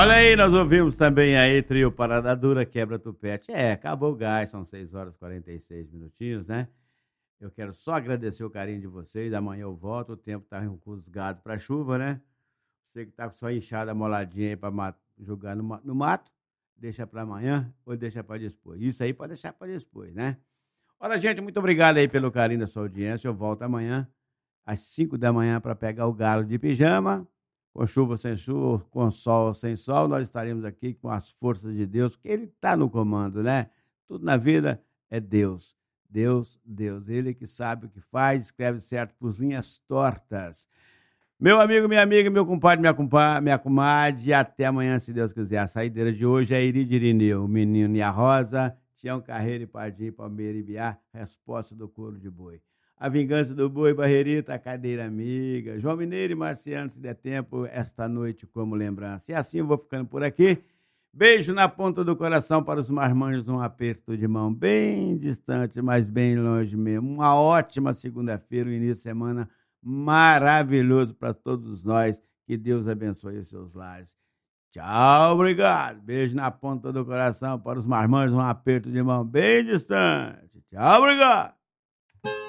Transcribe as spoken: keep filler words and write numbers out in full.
Olha aí, nós ouvimos também aí, trio Parada Dura, Quebra Tupete. É, acabou o gás, são seis horas e quarenta e seis minutinhos, né? Eu quero só agradecer o carinho de vocês. Amanhã eu volto, o tempo tá encruzgado pra chuva, né? Você que tá com sua enxada moladinha aí pra mat- jogar no, ma- no mato, deixa pra amanhã ou deixa pra depois. Isso aí pode deixar pra depois, né? Olha, gente, muito obrigado aí pelo carinho da sua audiência. Eu volto amanhã às cinco da manhã para pegar o galo de pijama. Com chuva sem chuva, com sol sem sol, nós estaremos aqui com as forças de Deus, que Ele está no comando, né? Tudo na vida é Deus. Deus, Deus. Ele que sabe o que faz, escreve certo por linhas tortas. Meu amigo, minha amiga, meu compadre, minha, compa minha comadre, até amanhã, se Deus quiser. A saideira de hoje é Iri de Irineu, o menino e a Rosa, Tião Carreiro e Pardinho, Palmeira e Biá, resposta do couro de boi. A vingança do boi, Barreirita, a cadeira amiga. João Mineiro e Marciano, se der tempo, esta noite como lembrança. E assim eu vou ficando por aqui. Beijo na ponta do coração para os marmanjos, um aperto de mão bem distante, mas bem longe mesmo. Uma ótima segunda-feira, um início de semana maravilhoso para todos nós. Que Deus abençoe os seus lares. Tchau, obrigado. Beijo na ponta do coração para os marmanjos, um aperto de mão bem distante. Tchau, obrigado.